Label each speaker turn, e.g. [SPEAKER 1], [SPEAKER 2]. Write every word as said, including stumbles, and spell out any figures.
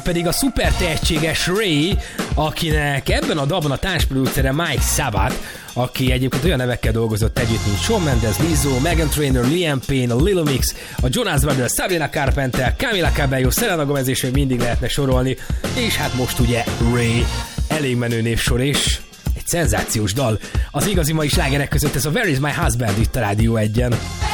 [SPEAKER 1] pedig a szuper tehetséges Ray, akinek ebben a dalban a társproducere Mike Sabat, aki egyébként olyan nevekkel dolgozott együtt, mint Shawn Mendes, Lizzo, Meghan Trainor, Liam Payne, a Lil Mix, a Jonas Brothers, Sabrina Carpenter, Camila Cabello, Selena Gomez, és még mindig lehetne sorolni, és hát most ugye Ray, elég menő névsor, és egy szenzációs dal. Az igazi mai slágerek között ez a Where is my husband itt a Rádió egyen.